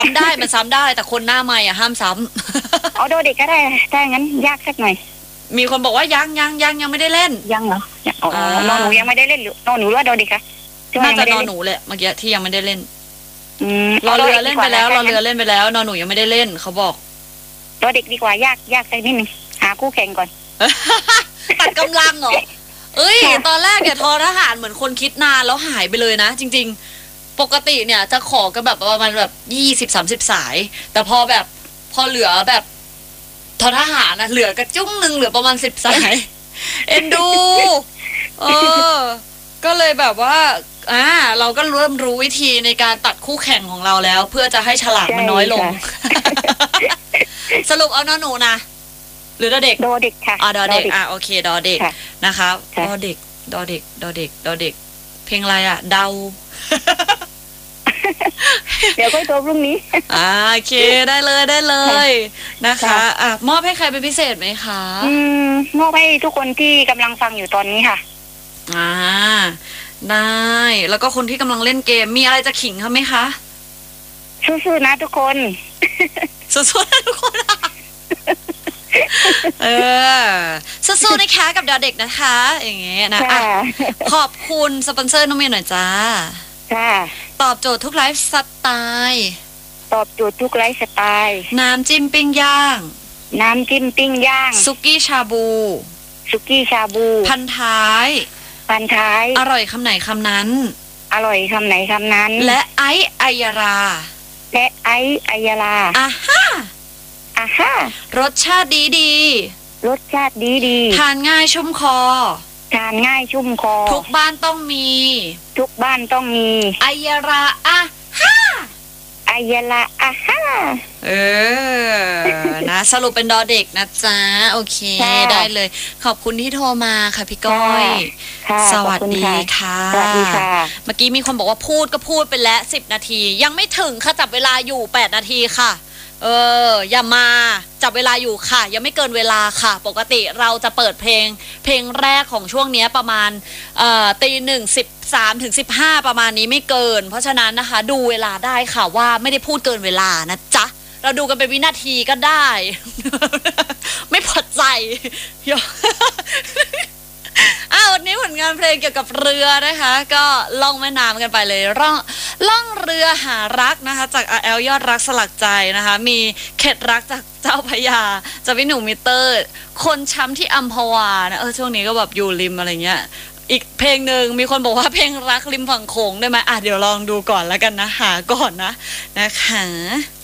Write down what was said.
ำได้มันซ้ำได้แต่คนหน้าใหม่อ่ะห้ามซ้ำเอาโดเด็กก็ได้ถ้างั้นยากสักหน่อยมีคนบอกว่ายังไม่ได้เล่นยังเหรออ๋อนอนหนูยังไม่ได้เล่นหรือนอนหนูว่าโดเด็กคะน่าจะนอนหนูแหละเมื่อกี้ที่ยังไม่ได้เล่นรอเรือเล่นไปแล้วรอเรือเล่นไปแล้วนอนหนูยังไม่ได้เล่นเขาบอกโดเด็กดีกว่ายากสักนิดนึงหาคู่แข่งก่อนตัดกำลังเหรอเอ้ยตอนแรกเนี่ยทอทหารเหมือนคนคิดนานแล้วหายไปเลยนะจริงๆปกติเนี่ยจะขอกันแบบประมาณแบบ20-30 สายแต่พอเหลือแบบทอทหารนะเหลือกระจุ้งหนึ่งเหลือประมาณ10 สายเอ็นดูก็เลยแบบว่าเราก็เริ่มรู้วิธีในการตัดคู่แข่งของเราแล้ว เพื่อจะให้ฉลากมันน้อยลงสรุปเอานอนหนูนะหรือดอเด็กค่ะดอเด็กโอเคดอเด็กนะคะดอเด็กเพลงอะไรเดาเดี๋ยวค่อยโทรพรุ่งนี้โอเคได้เลยนะคะมอบให้ใครเป็นพิเศษไหมคะมอบให้ทุกคนที่กำลังฟังอยู่ตอนนี้ค่ะได้แล้วก็คนที่กำลังเล่นเกมมีอะไรจะขิงเขาไหมคะสู้ๆนะทุกคนสู้ๆนะทุกคนสู้ๆนะคะกับดอเด็กนะคะอย่างเงี้ยนะขอบคุณสปอนเซอร์น้องเมย์หน่อยจ้าตอบโจทย์ทุกไลฟ์สไตล์น้ำจิ้มปิ้งย่างซุกี้ชาบูพันท้ายอร่อยคำไหนคำนั้นและไอไอยารารสชาติดีทานง่ายชุ่มคอทุกบ้านต้องมีไอยารานะสรุปเป็นดอเด็กนะจ๊ะโอเคได้เลยขอบคุณที่โทรมาค่ะพี่ก้อยสวัสดีค่ะเมื่อกี้มีคนบอกว่าพูดไปแล้ว10 นาทียังไม่ถึงค่ะจับเวลาอยู่8 นาทีค่ะอย่ามาจับเวลาอยู่ค่ะยังไม่เกินเวลาค่ะปกติเราจะเปิดเพลงแรกของช่วงนี้ประมาณ1:13-15ประมาณนี้ไม่เกินเพราะฉะนั้นนะคะดูเวลาได้ค่ะว่าไม่ได้พูดเกินเวลานะจ๊ะเราดูกันเป็นวินาทีก็ได้ ไม่พอใจวันนี้ผลงานเพลงเกี่ยวกับเรือนะคะก็ล่องแม่น้ำกันไปเลยล่องเรือหารักนะคะจากอายอดรักสลักใจนะคะมีเข็ดรักจากเจ้าพระยาจากพี่หนุ่มมิเตอร์คนช้ำที่อัมพวานะช่วงนี้ก็แบบอยู่ริมอะไรเงี้ยอีกเพลงหนึ่งมีคนบอกว่าเพลงรักริมฝั่งโขงได้ไหมเดี๋ยวลองดูก่อนแล้วกันนะหาก่อนนะคะ